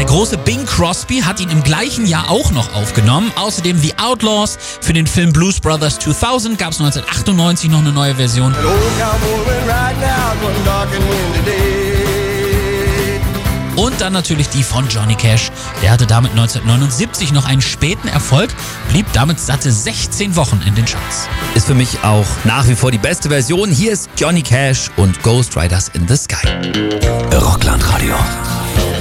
große Bing Crosby hat ihn im gleichen Jahr auch noch aufgenommen. Außerdem The Outlaws. Für den Film Blues Brothers 2000 gab es 1998 noch eine neue Version. Und dann natürlich die von Johnny Cash. Der hatte damit 1979 noch einen späten Erfolg, blieb damit satte 16 Wochen in den Charts. Ist für mich auch nach wie vor die beste Version. Hier ist Johnny Cash und Ghost Riders in the Sky. Rockland Radio.